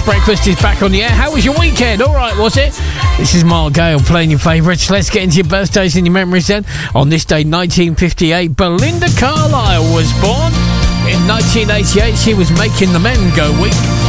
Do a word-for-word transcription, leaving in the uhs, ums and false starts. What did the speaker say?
Breakfast is back on the air. How was your weekend? All right, was it? This is Mark Gale playing your favourites. Let's get into your birthdays and your memories then. On this day, nineteen fifty-eight, Belinda Carlisle was born. In nineteen eighty-eight, she was Making the Men Go Weak.